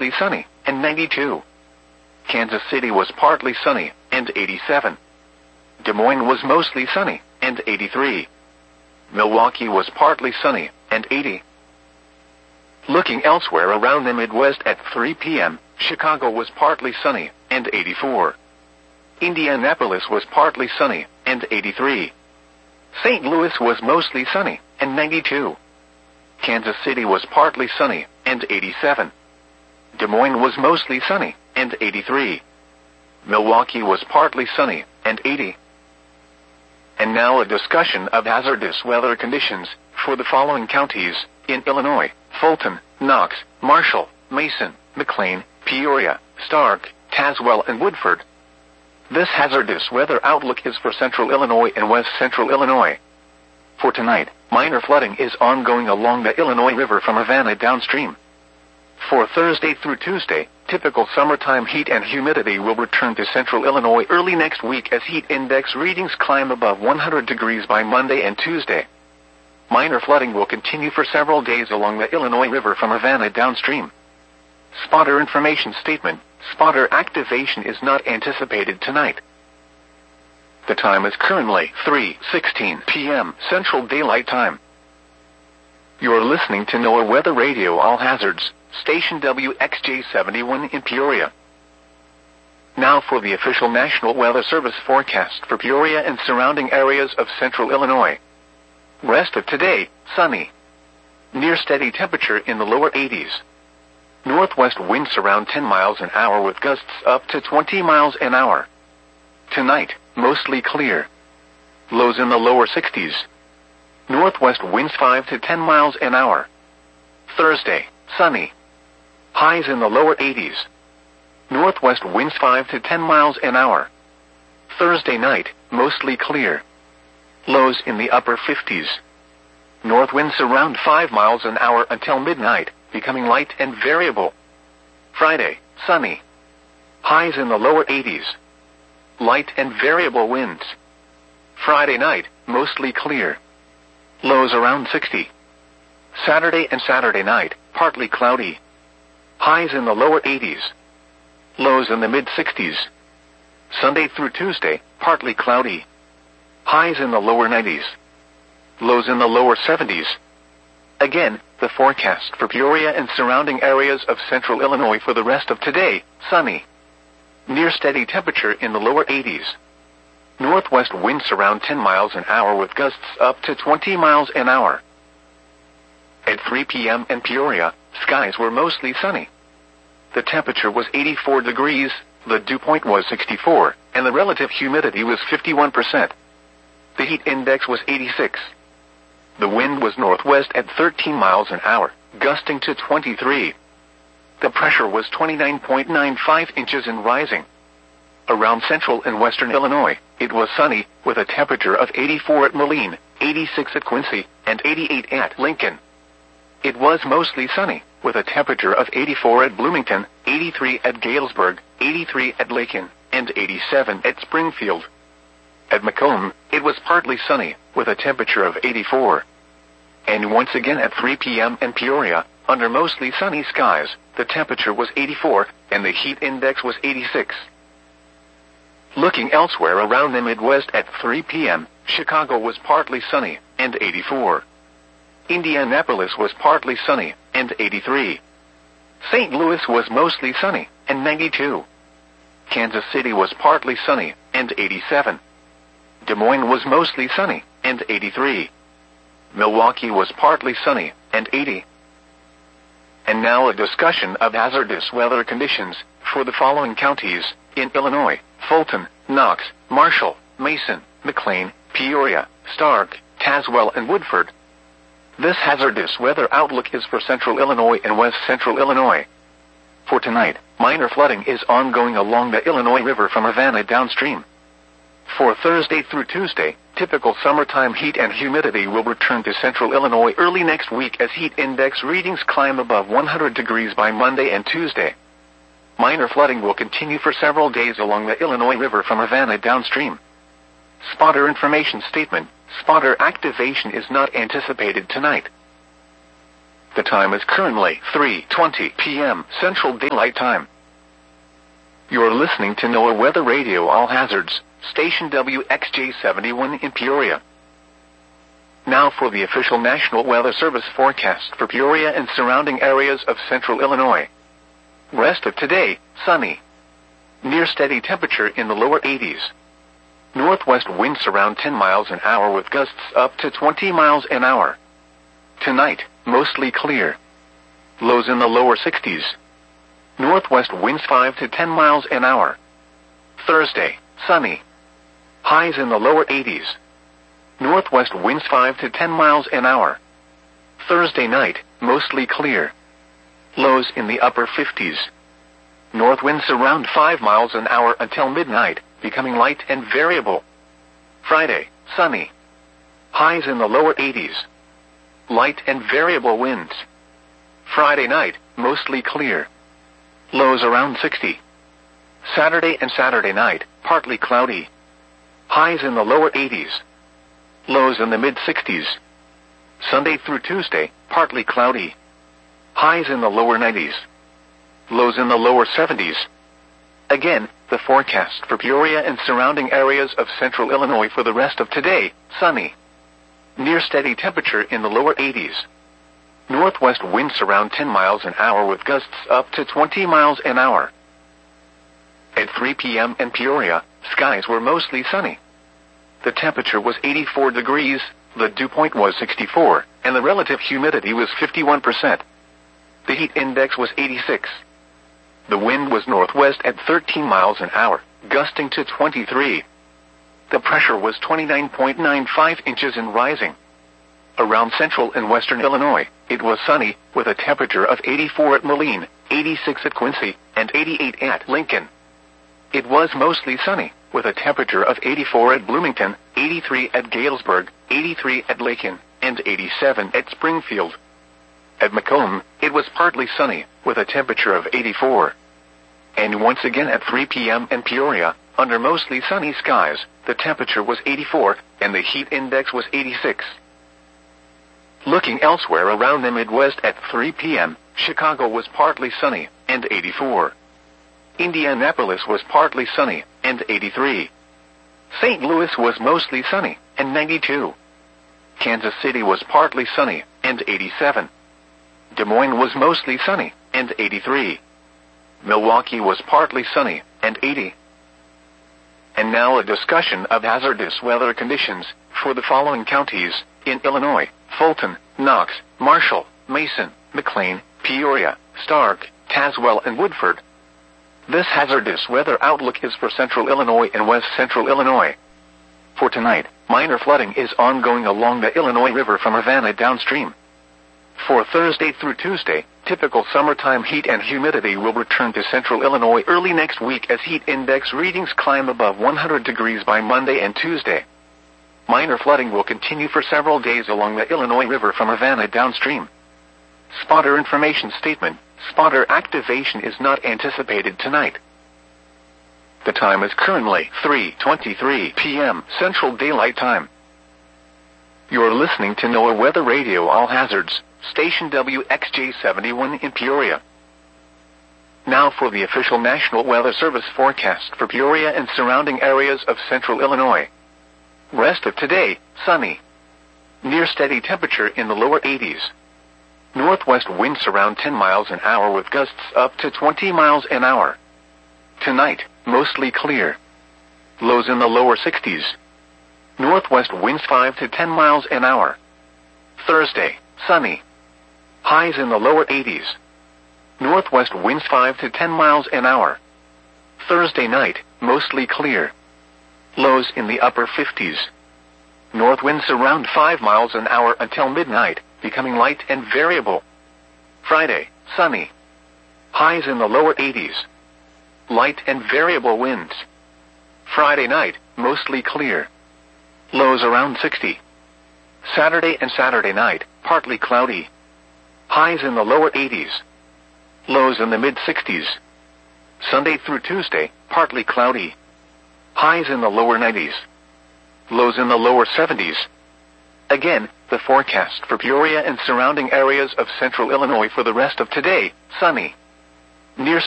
mostly sunny, and 92. Kansas City was partly sunny, and 87. Des Moines was mostly sunny, and 83. Milwaukee was partly sunny, and 80. Looking elsewhere around the Midwest at 3 p.m., Chicago was partly sunny, and 84. Indianapolis was partly sunny, and 83. St. Louis was mostly sunny, and 92. Kansas City was partly sunny, and 87. Des Moines was mostly sunny, and 83. Milwaukee was partly sunny, and 80. And now a discussion of hazardous weather conditions for the following counties in Illinois: Fulton, Knox, Marshall, Mason, McLean, Peoria, Stark, Tazewell, and Woodford. This hazardous weather outlook is for central Illinois and west central Illinois. For tonight, minor flooding is ongoing along the Illinois River from Havana downstream. For Thursday through Tuesday, typical summertime heat and humidity will return to central Illinois early next week as heat index readings climb above 100 degrees by Monday and Tuesday. Minor flooding will continue for several days along the Illinois River from Havana downstream. Spotter information statement: spotter activation is not anticipated tonight. The time is currently 3:16 p.m. Central Daylight Time. You're listening to NOAA Weather Radio All Hazards, station WXJ71 in Peoria. Now for the official National Weather Service forecast for Peoria and surrounding areas of central Illinois. Rest of today, sunny. Near steady temperature in the lower 80s. Northwest winds around 10 miles an hour with gusts up to 20 miles an hour. Tonight, mostly clear. Lows in the lower 60s. Northwest winds 5 to 10 miles an hour. Thursday, sunny. Highs in the lower 80s. Northwest winds 5 to 10 miles an hour. Thursday night, mostly clear. Lows in the upper 50s. North winds around 5 miles an hour until midnight, becoming light and variable. Friday, sunny. Highs in the lower 80s. Light and variable winds. Friday night, mostly clear. Lows around 60. Saturday and Saturday night, partly cloudy. Highs in the lower 80s. Lows in the mid-60s. Sunday through Tuesday, partly cloudy. Highs in the lower 90s. Lows in the lower 70s. Again, the forecast for Peoria and surrounding areas of central Illinois for the rest of today: sunny. Near steady temperature in the lower 80s. Northwest winds around 10 miles an hour with gusts up to 20 miles an hour. At 3 p.m. in Peoria, skies were mostly sunny. The temperature was 84 degrees, the dew point was 64, and the relative humidity was 51%. The heat index was 86. The wind was northwest at 13 miles an hour, gusting to 23. The pressure was 29.95 inches and rising. Around central and western Illinois, it was sunny, with a temperature of 84 at Moline, 86 at Quincy, and 88 at Lincoln. It was mostly sunny, with a temperature of 84 at Bloomington, 83 at Galesburg, 83 at Lakin, and 87 at Springfield. At Macomb, it was partly sunny, with a temperature of 84. And once again at 3 p.m. in Peoria, under mostly sunny skies, the temperature was 84, and the heat index was 86. Looking elsewhere around the Midwest at 3 p.m., Chicago was partly sunny, and 84. Indianapolis was partly sunny, and 83. St. Louis was mostly sunny, and 92. Kansas City was partly sunny, and 87. Des Moines was mostly sunny, and 83. Milwaukee was partly sunny, and 80. And now a discussion of hazardous weather conditions for the following counties in Illinois: Fulton, Knox, Marshall, Mason, McLean, Peoria, Stark, Tazewell, and Woodford. This hazardous weather outlook is for central Illinois and west central Illinois. For tonight, minor flooding is ongoing along the Illinois River from Havana downstream. For Thursday through Tuesday, typical summertime heat and humidity will return to central Illinois early next week as heat index readings climb above 100 degrees by Monday and Tuesday. Minor flooding will continue for several days along the Illinois River from Havana downstream. Spotter information statement: spotter activation is not anticipated tonight. The time is currently 3:20 p.m. Central Daylight Time. You're listening to NOAA Weather Radio All Hazards, station WXJ71 in Peoria. Now for the official National Weather Service forecast for Peoria and surrounding areas of central Illinois. Rest of today, sunny. Near steady temperature in the lower 80s. Northwest winds around 10 miles an hour with gusts up to 20 miles an hour. Tonight, mostly clear. Lows in the lower 60s. Northwest winds 5 to 10 miles an hour. Thursday, sunny. Highs in the lower 80s. Northwest winds 5 to 10 miles an hour. Thursday night, mostly clear. Lows in the upper 50s. North winds around 5 miles an hour until midnight, becoming light and variable. Friday, sunny. Highs in the lower 80s. Light and variable winds. Friday night, mostly clear. Lows around 60. Saturday and Saturday night, partly cloudy. Highs in the lower 80s. Lows in the mid-60s. Sunday through Tuesday, partly cloudy. Highs in the lower 90s. Lows in the lower 70s. Again, the forecast for Peoria and surrounding areas of central Illinois for the rest of today, sunny. Near steady temperature in the lower 80s. Northwest winds around 10 miles an hour with gusts up to 20 miles an hour. At 3 p.m. in Peoria, skies were mostly sunny. The temperature was 84 degrees, the dew point was 64, and the relative humidity was 51%. The heat index was 86. The wind was northwest at 13 miles an hour, gusting to 23. The pressure was 29.95 inches and rising. Around central and western Illinois, it was sunny, with a temperature of 84 at Moline, 86 at Quincy, and 88 at Lincoln. It was mostly sunny, with a temperature of 84 at Bloomington, 83 at Galesburg, 83 at Lakin, and 87 at Springfield. At Macomb, it was partly sunny, with a temperature of 84. And once again at 3 p.m. in Peoria, under mostly sunny skies, the temperature was 84, and the heat index was 86. Looking elsewhere around the Midwest at 3 p.m., Chicago was partly sunny, and 84. Indianapolis was partly sunny, and 83. St. Louis was mostly sunny, and 92. Kansas City was partly sunny, and 87. Des Moines was mostly sunny, and 83. Milwaukee was partly sunny, and 80. And now a discussion of hazardous weather conditions for the following counties in Illinois: Fulton, Knox, Marshall, Mason, McLean, Peoria, Stark, Tazewell, and Woodford. This hazardous weather outlook is for central Illinois and west central Illinois. For tonight, minor flooding is ongoing along the Illinois River from Havana downstream. For Thursday through Tuesday, typical summertime heat and humidity will return to central Illinois early next week as heat index readings climb above 100 degrees by Monday and Tuesday. Minor flooding will continue for several days along the Illinois River from Havana downstream. Spotter information statement: spotter activation is not anticipated tonight. The time is currently 3:23 p.m. Central Daylight Time. You're listening to NOAA Weather Radio All Hazards, station WXJ71 in Peoria. Now for the official National Weather Service forecast for Peoria and surrounding areas of central Illinois. Rest of today, sunny. Near steady temperature in the lower 80s. Northwest winds around 10 miles an hour with gusts up to 20 miles an hour. Tonight, mostly clear. Lows in the lower 60s. Northwest winds 5 to 10 miles an hour. Thursday, sunny. Highs in the lower 80s. Northwest winds 5 to 10 miles an hour. Thursday night, mostly clear. Lows in the upper 50s. North winds around 5 miles an hour until midnight, becoming light and variable. Friday, sunny. Highs in the lower 80s. Light and variable winds. Friday night, mostly clear. Lows around 60. Saturday and Saturday night, partly cloudy. Highs in the lower 80s. Lows in the mid-60s. Sunday through Tuesday, partly cloudy. Highs in the lower 90s. Lows in the lower 70s. Again, the The forecast for Peoria and surrounding areas of central Illinois for the rest of today, sunny. Near